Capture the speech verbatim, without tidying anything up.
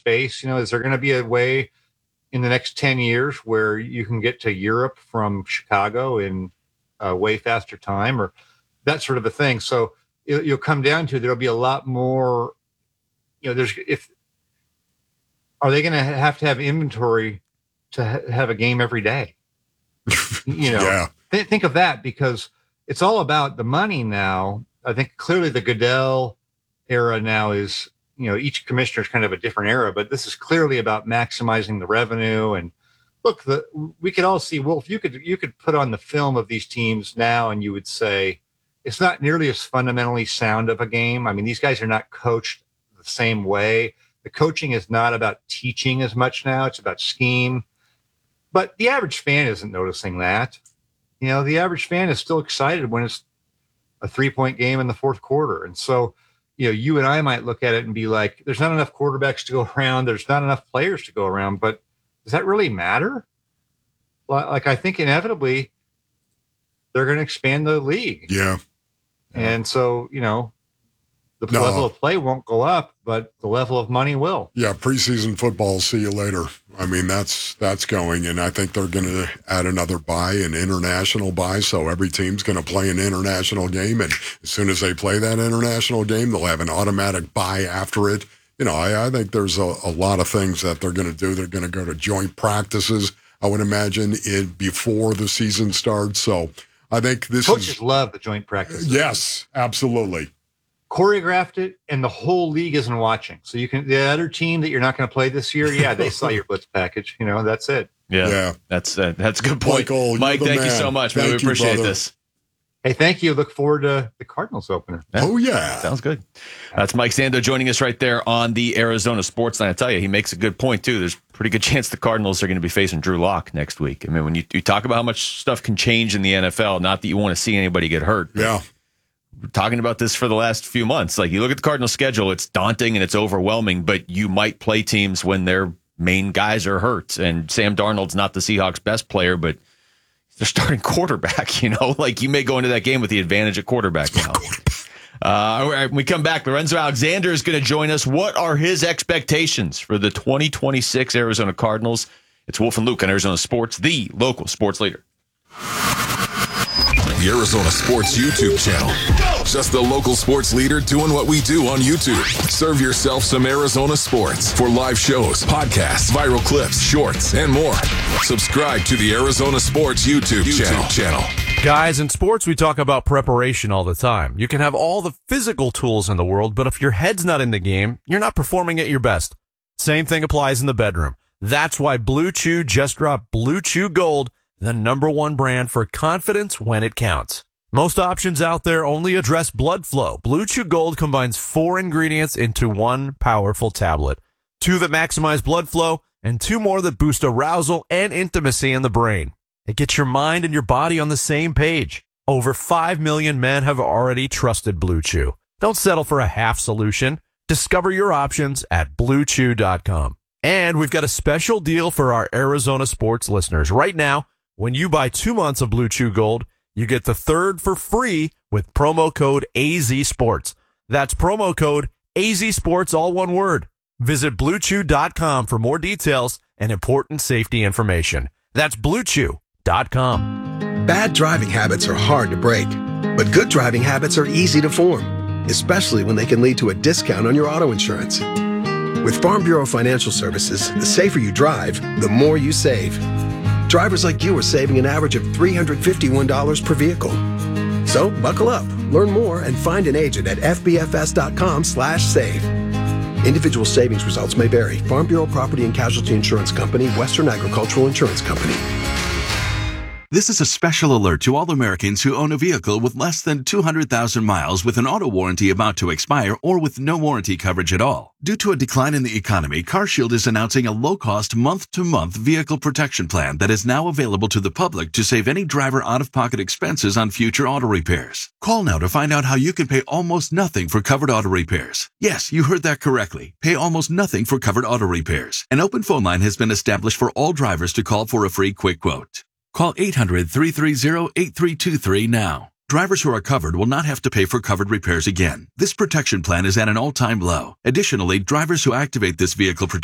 space? You know, is there going to be a way in the next ten years where you can get to Europe from Chicago in a way faster time, or that sort of a thing? So it, you'll come down to, there'll be a lot more, you know, there's, if, are they going to have to have inventory to ha- have a game every day? You know, yeah. th- think of that, because it's all about the money now. I think clearly the Goodell era now is, you know, each commissioner is kind of a different era, but this is clearly about maximizing the revenue. And look, the, we could all see, Wolf, you could, you could put on the film of these teams now and you would say, it's not nearly as fundamentally sound of a game. I mean, these guys are not coached the same way. The coaching is not about teaching as much now. It's about scheme. But the average fan isn't noticing that. You know, the average fan is still excited when it's a three-point game in the fourth quarter. And so, you know, you and I might look at it and be like, there's not enough quarterbacks to go around. There's not enough players to go around. But does that really matter? Like, I think inevitably they're going to expand the league. Yeah. And so, you know, the no. level of play won't go up, but the level of money will. Yeah, preseason football, see you later. I mean, that's that's going, and I think they're going to add another bye, an international bye, so every team's going to play an international game, and as soon as they play that international game, they'll have an automatic bye after it. You know, I, I think there's a, a lot of things that they're going to do. They're going to go to joint practices, I would imagine, it before the season starts. So I think this Coaches is... love the joint practices. Yes, absolutely. Choreographed it, and the whole league isn't watching. So you can, the other team that you're not going to play this year, yeah, they saw your blitz package. You know, that's it. Yeah, yeah. that's uh, that's a good point. Michael, Mike, thank man. you so much. Thank We you, appreciate brother. this. Hey, thank you. Look forward to the Cardinals opener. Yeah. Oh, yeah. Sounds good. That's Mike Sando joining us right there on the Arizona Sports Line. I tell you, he makes a good point, too. There's a pretty good chance the Cardinals are going to be facing Drew Lock next week. I mean, when you, you talk about how much stuff can change in the N F L, not that you want to see anybody get hurt. Yeah. We're talking about this for the last few months. Like, you look at the Cardinals schedule, it's daunting and it's overwhelming, but you might play teams when their main guys are hurt. And Sam Darnold's not the Seahawks' best player, but they're starting quarterback, you know, like you may go into that game with the advantage at quarterback now. Uh, when we come back, Lorenzo Alexander is going to join us. What are his expectations for the twenty twenty-six Arizona Cardinals? It's Wolf and Luke on Arizona Sports, the local sports leader. The Arizona Sports YouTube channel. Just the local sports leader doing what we do on YouTube. Serve yourself some Arizona sports for live shows, podcasts, viral clips, shorts, and more. Subscribe to the Arizona Sports YouTube, YouTube channel. channel. Guys, in sports, we talk about preparation all the time. You can have all the physical tools in the world, but if your head's not in the game, you're not performing at your best. Same thing applies in the bedroom. That's why Blue Chew just dropped Blue Chew Gold, the number one brand for confidence when it counts. Most options out there only address blood flow. Blue Chew Gold combines four ingredients into one powerful tablet. Two that maximize blood flow and two more that boost arousal and intimacy in the brain. It gets your mind and your body on the same page. Over five million men have already trusted Blue Chew. Don't settle for a half solution. Discover your options at blue chew dot com. And we've got a special deal for our Arizona sports listeners. Right now, when you buy two months of Blue Chew Gold, you get the third for free with promo code A Z Sports. That's promo code A Z Sports, all one word. Visit blue chew dot com for more details and important safety information. That's blue chew dot com. Bad driving habits are hard to break, but good driving habits are easy to form, especially when they can lead to a discount on your auto insurance. With Farm Bureau Financial Services, the safer you drive, the more you save. Drivers like you are saving an average of three hundred fifty-one dollars per vehicle. So buckle up, learn more, and find an agent at f b f s dot com slash save. Individual savings results may vary. Farm Bureau Property and Casualty Insurance Company, Western Agricultural Insurance Company. This is a special alert to all Americans who own a vehicle with less than two hundred thousand miles with an auto warranty about to expire or with no warranty coverage at all. Due to a decline in the economy, CarShield is announcing a low-cost month-to-month vehicle protection plan that is now available to the public to save any driver out-of-pocket expenses on future auto repairs. Call now to find out how you can pay almost nothing for covered auto repairs. Yes, you heard that correctly. Pay almost nothing for covered auto repairs. An open phone line has been established for all drivers to call for a free quick quote. Call eight hundred, three three zero, eight three two three now. Drivers who are covered will not have to pay for covered repairs again. This protection plan is at an all-time low. Additionally, drivers who activate this vehicle protection